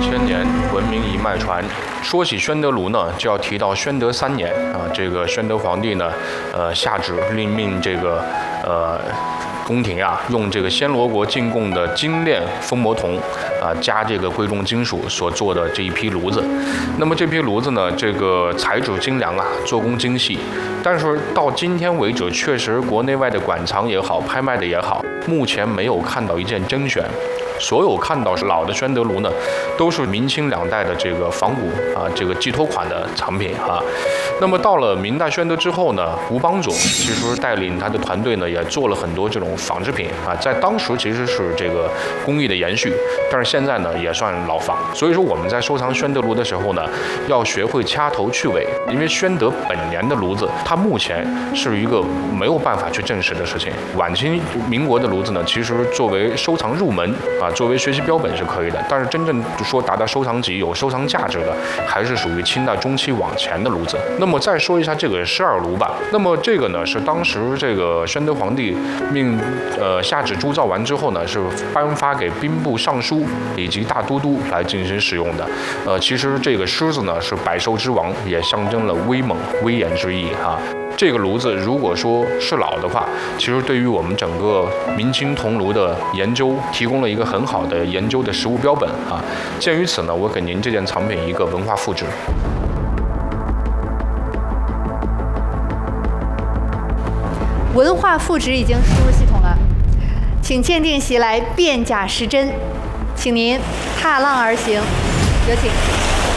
5000年，文明一脉传。说起宣德炉呢，就要提到宣德3年啊，这个宣德皇帝呢，下旨令命这个宫廷啊，用这个暹罗国进贡的精炼蜂膜铜啊，加这个贵重金属所做的这一批炉子。那么这批炉子呢，这个材质精良啊，做工精细。但是到今天为止，确实国内外的馆藏也好，拍卖的也好，目前没有看到一件真选。所有看到是老的宣德炉呢，都是明清2代的这个仿古啊，这个寄托款的藏品啊。那么到了明代宣德之后呢，吴邦总其实带领他的团队呢，也做了很多这种仿制品啊，在当时其实是这个工艺的延续，但是现在呢也算老仿。所以说我们在收藏宣德炉的时候呢，要学会掐头去尾，因为宣德本年的炉子，它目前是一个没有办法去证实的事情。晚清民国的炉子呢，其实作为收藏入门啊，作为学习标本是可以的，但是真正说达到收藏级有收藏价值的，还是属于清代中期往前的炉子。那么再说一下这个12炉吧。那么这个呢是当时这个宣德皇帝下旨铸造完之后呢，是颁发给兵部尚书以及大都督来进行使用的。其实这个狮子呢是百兽之王，也象征了威猛威严之意哈。这个炉子如果说是老的话，其实对于我们整个明清铜炉的研究提供了一个很好的研究的实物标本啊。鉴于此呢，我给您这件藏品一个文化复制。 文化复制已经输入系统了，请鉴定席来辨假识真，请您踏浪而行，有请。